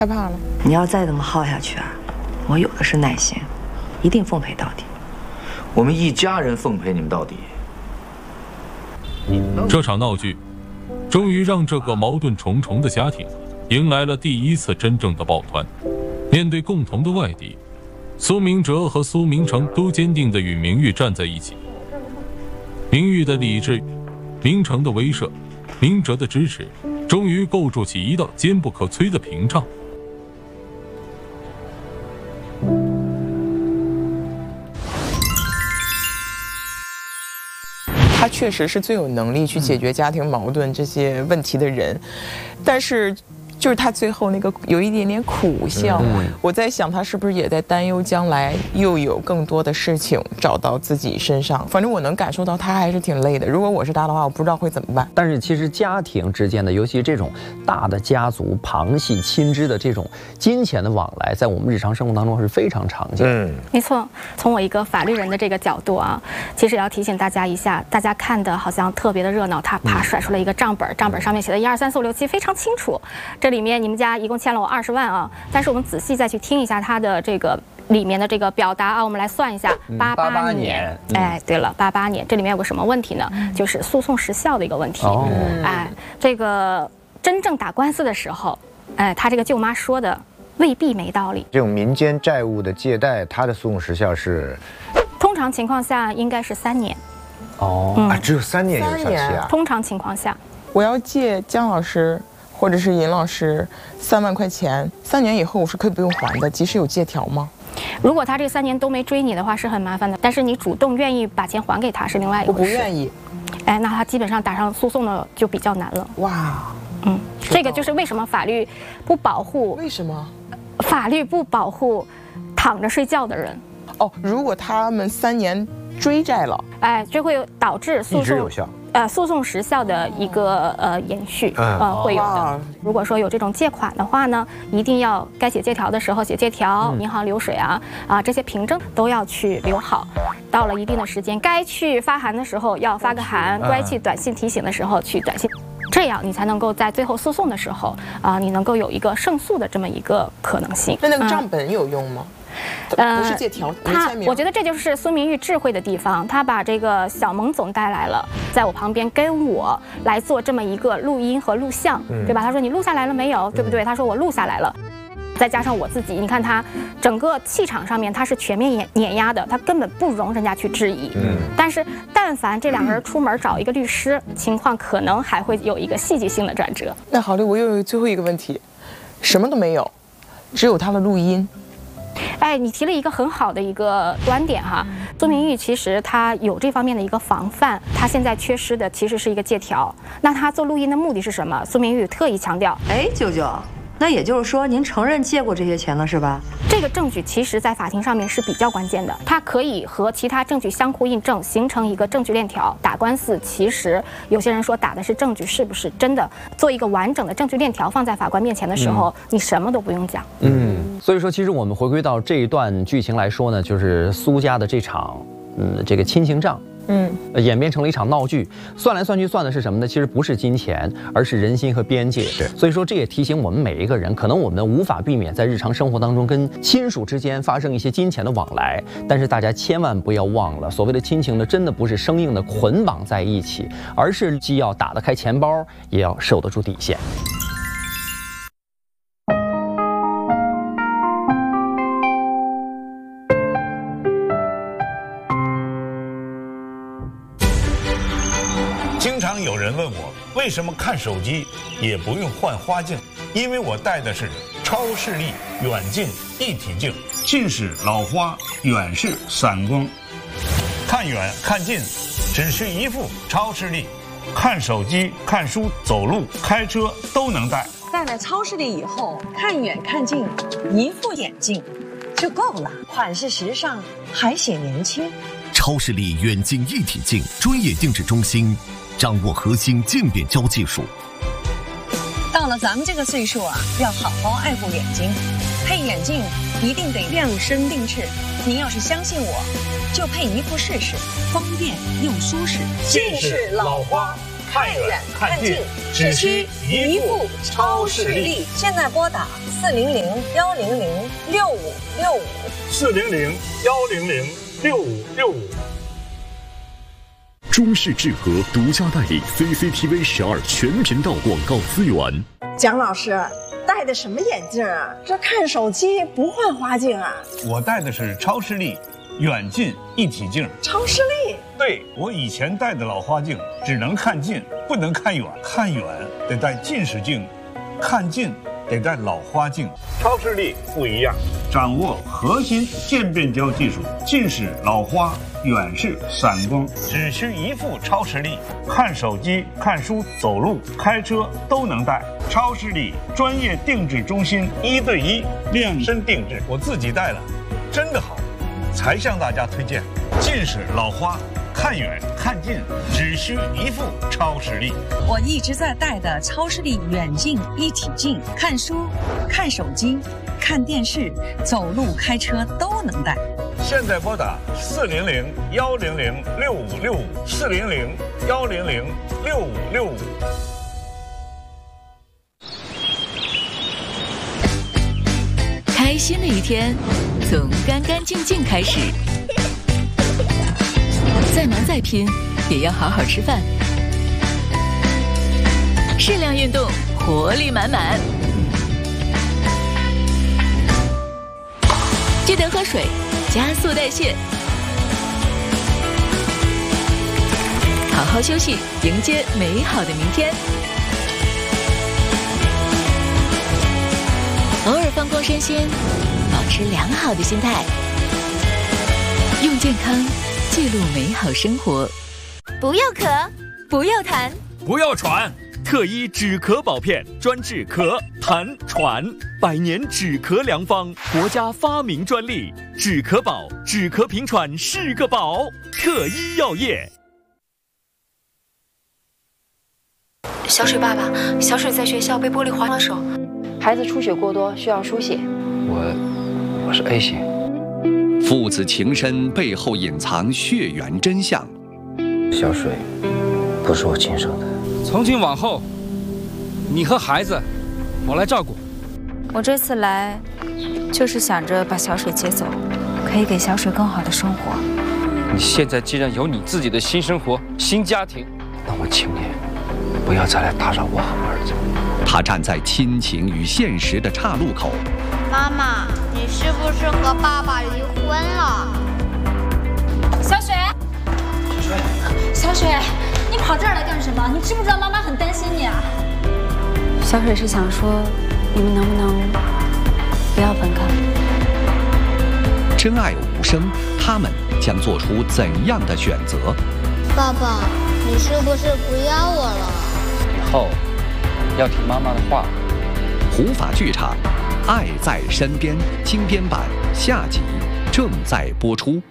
害怕了。 你要再这么耗下去啊，我有的是耐心，一定奉陪到底。 我们一家人奉陪你们到底。 这场闹剧，终于让这个矛盾重重的家庭迎来了第一次真正的抱团。面对共同的外敌，苏明哲和苏明成都坚定地与明玉站在一起。明玉的理智，明成的威慑，明哲的支持，终于构筑起一道坚不可摧的屏障。 他确实是最有能力去解决家庭矛盾这些问题的人，但是就是他最后那个有一点点苦笑，我在想他是不是也在担忧将来又有更多的事情找到自己身上。反正我能感受到他还是挺累的。如果我是他的话，我不知道会怎么办。 但是其实家庭之间的，尤其这种大的家族旁系亲支的这种金钱的往来，在我们日常生活当中是非常常见。 没错。从我一个法律人的这个角度啊，其实也要提醒大家一下，大家看的好像特别的热闹，他啪甩出了一个账本，账本上面写的1、2、3、4、5、6、7，非常清楚。这里面你们家一共欠了我20万啊，但是我们仔细再去听一下他的这个里面的这个表达啊，我们来算一下，88年，哎，对了，88年，这里面有个什么问题呢？就是诉讼时效的一个问题。哎，这个真正打官司的时候，哎，他这个舅妈说的未必没道理。 这种民间债务的借贷，它的诉讼时效是？ 通常情况下应该是3年。 只有3年有效期啊？ 通常情况下， 我要借姜老师或者是尹老师3万块钱，3年以后我是可以不用还的，即使有借条吗？ 如果他这3年都没追你的话，是很麻烦的。但是你主动愿意把钱还给他是另外一回事。 我不愿意。 哎，那他基本上打上诉讼的就比较难了。 哇， 这个就是为什么法律不保护？ 为什么？ 法律不保护躺着睡觉的人。 如果他们3年追债了， 哎，就会导致诉讼一直有效。 诉讼时效的一个延续，会有的。如果说有这种借款的话呢，一定要该写借条的时候写借条，银行流水啊这些凭证都要去留好。到了一定的时间，该去发函的时候要发个函，该去短信提醒的时候去短信。这样你才能够在最后诉讼的时候你能够有一个胜诉的这么一个可能性。 那个账本有用吗？不是借条， 我觉得这就是苏明玉智慧的地方。他把这个小蒙总带来了，在我旁边跟我来做这么一个录音和录像，对吧？他说你录下来了没有？对不对？他说我录下来了。再加上我自己，你看他整个气场上面他是全面碾压的，他根本不容人家去质疑。但是但凡这2个人出门找一个律师，情况可能还会有一个戏剧性的转折。 那好嘞，我又有最后一个问题，什么都没有，只有他的录音。 哎，你提了一个很好的一个观点哈。苏明玉其实他有这方面的一个防范，他现在缺失的其实是一个借条。那他做录音的目的是什么？苏明玉特意强调。 哎，舅舅，那也就是说您承认借过这些钱了是吧？ 这个证据其实在法庭上面是比较关键的，它可以和其他证据相互印证，形成一个证据链条。打官司其实有些人说打的是证据，是不是真的？做一个完整的证据链条放在法官面前的时候，你什么都不用讲。 所以说其实我们回归到这一段剧情来说呢，就是苏家的这场这个亲情账演变成了一场闹剧。算来算去算的是什么呢？其实不是金钱，而是人心和边界。所以说这也提醒我们每一个人，可能我们无法避免在日常生活当中跟亲属之间发生一些金钱的往来，但是大家千万不要忘了，所谓的亲情呢，真的不是生硬的捆绑在一起，而是既要打得开钱包，也要守得住底线。 经常有人问我，为什么看手机也不用换花镜？因为我戴的是超视力远近一体镜，近视老花，远视散光。看远看近，只需一副超视力，看手机、看书、走路、开车都能戴。 戴了超视力以后，看远看近，一副眼镜就够了，款式时尚，还显年轻。 超视力远近一体镜专业定制中心，掌握核心渐变焦技术。 到了咱们这个岁数啊，要好好爱护眼睛，配眼镜一定得量身定制。您要是相信我，就配一副试试，方便又舒适。 近视老花， 看远看近，只需一副超视力。 现在拨打400-100-6565，400-100-6565。 中视智和独家代理 CCTV 12全频道广告资源。 蒋老师戴的什么眼镜啊？这看手机不换花镜啊？ 我戴的是超视力远近一体镜。 超视力？ 对，我以前戴的老花镜只能看近，不能看远，看远得戴近视镜，看近得戴老花镜。超视力不一样，掌握核心渐变焦技术，近视、老花、远视、散光，只需一副超视力，看手机、看书、走路、开车都能戴。超视力专业定制中心，1对1量身定制，我自己戴了，真的好，才向大家推荐。近视、老花，看远看近，只需一副超视力。 我一直在戴的超视力远近一体镜，看书、看手机、看电视、走路、开车都能戴。 现在拨打400-100-6565，400-100-6565。 开心的一天从干干净净开始，再忙再拼也要好好吃饭，适量运动，活力满满。记得喝水，加速代谢，好好休息，迎接美好的明天。偶尔放光身心，保持良好的心态，用健康记录美好生活。 不要咳，不要痰， 不要喘。特一止咳宝片，专治咳、痰、喘，100年止咳良方，国家发明专利。止咳宝，止咳平喘是个宝。特一药业。 小水爸爸，小水在学校被玻璃划了手， 孩子出血过多，需要输血。 我是 A 型。 父子情深背后隐藏血缘真相。 小水不是我亲生的。 从今往后，你和孩子，我来照顾。 我这次来，就是想着把小水接走，可以给小水更好的生活。 你现在既然有你自己的新生活、新家庭， 那我请你不要再来打扰我和儿子。 他站在亲情与现实的岔路口。 妈妈，你是不是和爸爸离婚了？ 小水，小水，你跑这儿来干什么？你知不知道妈妈很担心你啊？ 小水是想说，你们能不能不要分开？ 真爱无声，他们将做出怎样的选择？ 爸爸，你是不是不要我了？ 以后要听妈妈的话。 湖法剧场，《爱在身边》精编版下集正在播出。